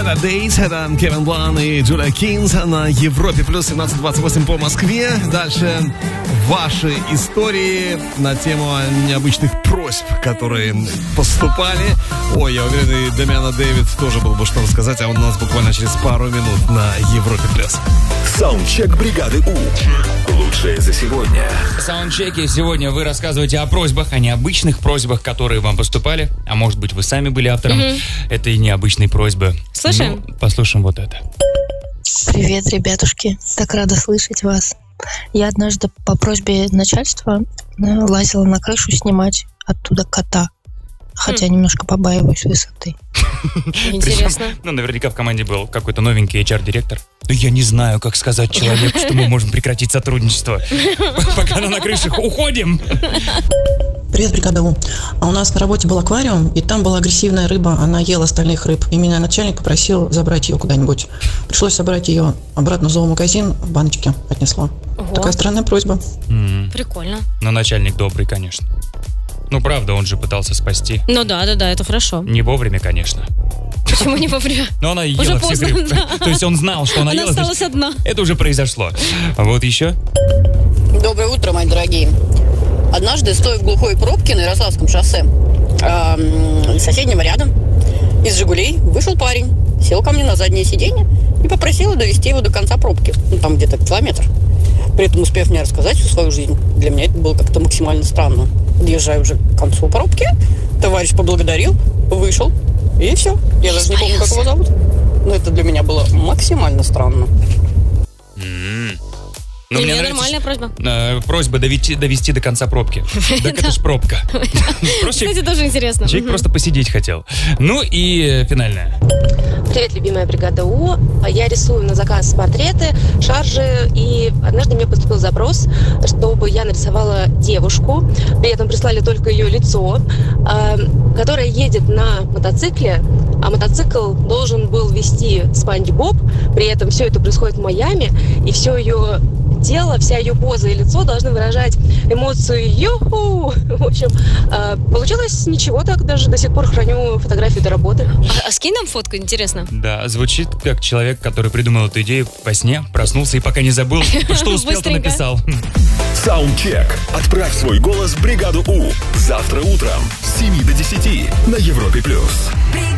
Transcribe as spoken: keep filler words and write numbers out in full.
Better Days. Это Кевин Блан и Джулия Кинз на Европе плюс семнадцать двадцать восемь по Москве. Дальше ваши истории на тему необычных просьб, которые поступали. Ой, я уверен, и Дамиана Дэвид тоже был бы что рассказать, а он у нас буквально через пару минут на Европе плюс. Саундчек бригады У. Лучшее за сегодня. В саундчеке сегодня вы рассказываете о просьбах, о необычных просьбах, которые вам поступали. А может быть, вы сами были автором mm-hmm. этой необычной просьбы. Слушаем? Ну, послушаем вот это. Привет, ребятушки. Так рада слышать вас. Я однажды по просьбе начальства лазила на крышу снимать оттуда кота. Хотя mm. немножко побаиваюсь высоты. Интересно. Причем, ну, наверняка в команде был какой-то новенький эйч ар-директор. Да я не знаю, как сказать человеку, что мы можем прекратить сотрудничество. Пока на крышах уходим. Привет, бригада У. А у нас на работе был аквариум, и там была агрессивная рыба, она ела остальных рыб. И меня начальник попросил забрать ее куда-нибудь. Пришлось собрать ее обратно в зоомагазин, в баночке отнесла. Ого. Такая странная просьба. Mm. Прикольно. Но начальник добрый, конечно. Ну, правда, он же пытался спасти. Ну да, да, да, это хорошо. Не вовремя, конечно. Почему не вовремя? Но она ела уже всех поздно, рыб. Да. То есть он знал, что она, она ела. Она осталась одна. Это уже произошло. А вот еще. Доброе утро, мои дорогие. Однажды, стоя в глухой пробке на Ярославском шоссе, э, соседнего рядом, из «Жигулей» вышел парень, сел ко мне на заднее сиденье и попросил довести его до конца пробки. Ну, там где-то километр. При этом успев мне рассказать всю свою жизнь. Для меня это было как-то максимально странно. Подъезжаю уже к концу пробки, товарищ поблагодарил, вышел, и все. Я даже не помню, как его зовут. Но это для меня было максимально странно. Mm-hmm. Ну, Ну, мне мне нормальная нравится, просьба. Э, просьба довести, довести до конца пробки. Так это ж пробка. Кстати, тоже интересно. Человек просто посидеть хотел. Ну и финальная. Привет, любимая бригада У. Я рисую на заказ портреты, шаржи, и однажды мне поступил запрос, чтобы я нарисовала девушку, при этом прислали только ее лицо, которая едет на мотоцикле, а мотоцикл должен был вести Спанч Боб, при этом все это происходит в Майами, и все ее тело, вся ее поза и лицо должны выражать эмоцию «Ю-ху!». В общем, получилось ничего так, даже до сих пор храню фотографию до работы. А, а скинь нам фотку, интересно. Да, звучит как человек, который придумал эту идею во сне, проснулся и пока не забыл, что успел, то написал. Саундчек. Отправь свой голос в бригаду У. Завтра утром с семи до десяти на Европе плюс.